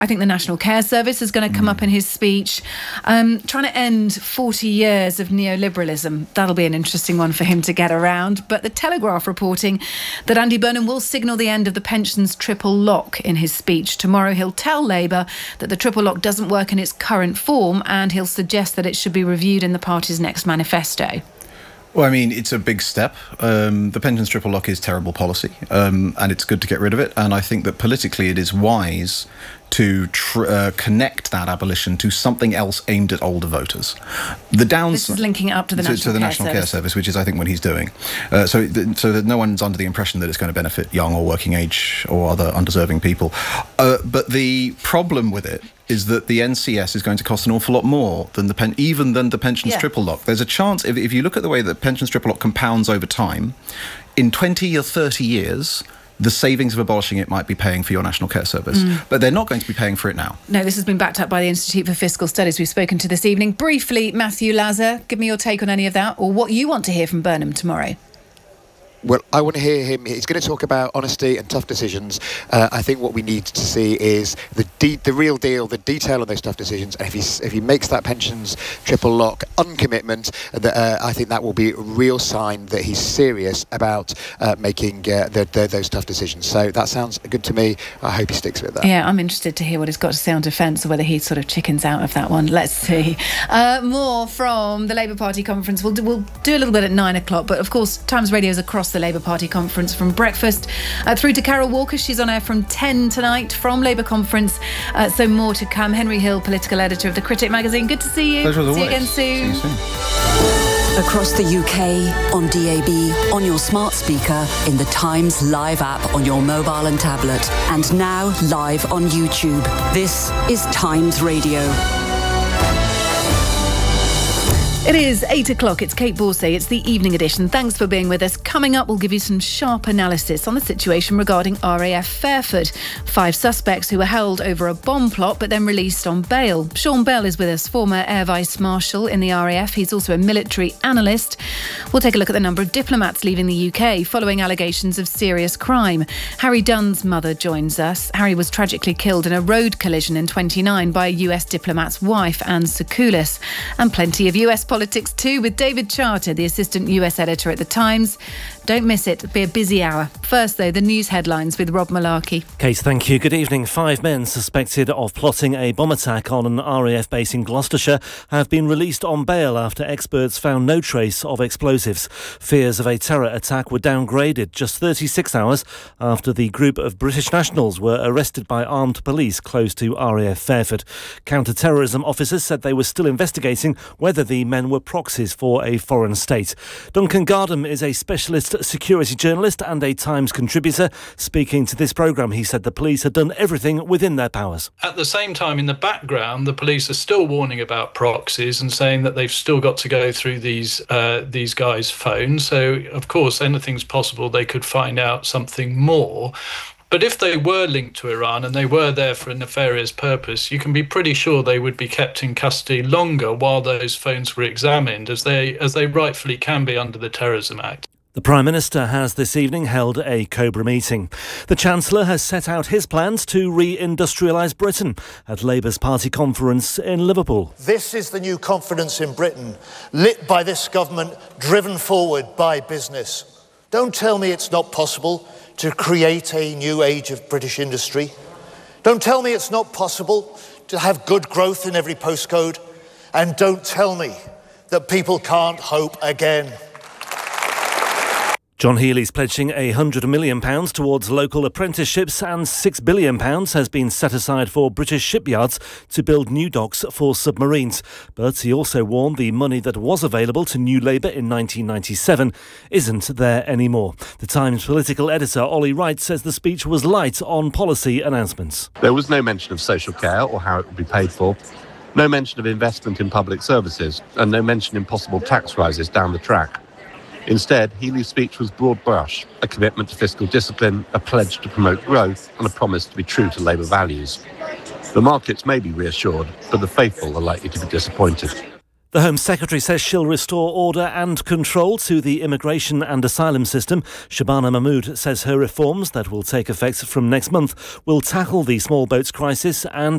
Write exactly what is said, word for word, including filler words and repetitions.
I think the National Care Service is going to come mm. up in his speech. Um, trying to end forty years of neoliberalism. That'll be an interesting one for him to get around. But the Telegraph reporting that Andy Burnham will signal the end of the pensions triple lock in his speech. Tomorrow he'll tell Labour that the triple lock doesn't work in its current form, and he'll suggest that it should be reviewed in the party's next manifesto. Well, I mean, it's a big step. Um, the pensions triple lock is terrible policy, um, and it's good to get rid of it. And I think that politically it is wise to tr- uh, connect that abolition to something else aimed at older voters. The downside, this is linking it up to the National, to, to the Care, National Service. Care Service, which is, I think, what he's doing. Uh, so, th- so that no one's under the impression that it's going to benefit young or working age or other undeserving people. Uh, but the problem with it is that the N C S is going to cost an awful lot more than the pen, even than the pensions yeah. triple lock. There's a chance, if, if you look at the way that pensions triple lock compounds over time, in twenty or thirty years, the savings of abolishing it might be paying for your National Care Service. Mm. But they're not going to be paying for it now. No, this has been backed up by the Institute for Fiscal Studies we've spoken to this evening. Briefly, Matthew Lazar, give me your take on any of that, or what you want to hear from Burnham tomorrow. Well, I want to hear him. He's going to talk about honesty and tough decisions. Uh, I think what we need to see is the de- the real deal, the detail of those tough decisions. And if he if he makes that pensions triple lock uncommitment, that, uh, I think that will be a real sign that he's serious about uh, making uh, the, the, those tough decisions. So that sounds good to me. I hope he sticks with that. Yeah, I'm interested to hear what he's got to say on defence, or whether he sort of chickens out of that one. Let's see. Uh, more from the Labour Party conference. We'll do, we'll do a little bit at nine o'clock. But of course, Times Radio is across the Labour Party conference from breakfast uh, through to Carol Walker. She's on air from ten tonight from Labour conference. Uh, so more to come. Henry Hill, political editor of The Critic magazine. Good to see you. Pleasure as See always. you again soon. See you soon. Across the U K, on D A B, on your smart speaker, in the Times Live app on your mobile and tablet, and now live on YouTube. This is Times Radio. It is eight o'clock. It's Kate Borsay. It's the evening edition. Thanks for being with us. Coming up, we'll give you some sharp analysis on the situation regarding R A F Fairford. Five suspects who were held over a bomb plot but then released on bail. Sean Bell is with us, former Air Vice Marshal in the R A F. He's also a military analyst. We'll take a look at the number of diplomats leaving the U K following allegations of serious crime. Harry Dunn's mother joins us. Harry was tragically killed in a road collision in twenty-nine by a U S diplomat's wife, Anne Sakoulis. And plenty of U S politics too, with David Charter, the assistant U S editor at The Times. Don't miss it. It'll be a busy hour. First, though, the news headlines with Rob Malarkey. Kate, thank you. Good evening. Five men suspected of plotting a bomb attack on an R A F base in Gloucestershire have been released on bail after experts found no trace of explosives. Fears of a terror attack were downgraded just thirty-six hours after the group of British nationals were arrested by armed police close to R A F Fairford. Counter-terrorism officers said they were still investigating whether the men were proxies for a foreign state. Duncan Gardam is a specialist security journalist and a Times contributor. Speaking to this programme, he said the police had done everything within their powers. At the same time, in the background, the police are still warning about proxies and saying that they've still got to go through these uh, these guys' phones. So, of course, anything's possible. They could find out something more. But if they were linked to Iran and they were there for a nefarious purpose, you can be pretty sure they would be kept in custody longer while those phones were examined, as they as they rightfully can be under the Terrorism Act. The Prime Minister has this evening held a Cobra meeting. The Chancellor has set out his plans to re-industrialise Britain at Labour's party conference in Liverpool. This is the new confidence in Britain, lit by this government, driven forward by business. Don't tell me it's not possible to create a new age of British industry. Don't tell me it's not possible to have good growth in every postcode. And don't tell me that people can't hope again. John Healey's pledging one hundred million pounds towards local apprenticeships, and six billion pounds has been set aside for British shipyards to build new docks for submarines. But he also warned the money that was available to New Labour in nineteen ninety-seven isn't there anymore. The Times political editor Ollie Wright says the speech was light on policy announcements. There was no mention of social care or how it would be paid for, no mention of investment in public services, and no mention in possible tax rises down the track. Instead, Healey's speech was broad brush, a commitment to fiscal discipline, a pledge to promote growth, and a promise to be true to Labour values. The markets may be reassured, but the faithful are likely to be disappointed. The Home Secretary says she'll restore order and control to the immigration and asylum system. Shabana Mahmood says her reforms that will take effect from next month will tackle the small boats crisis and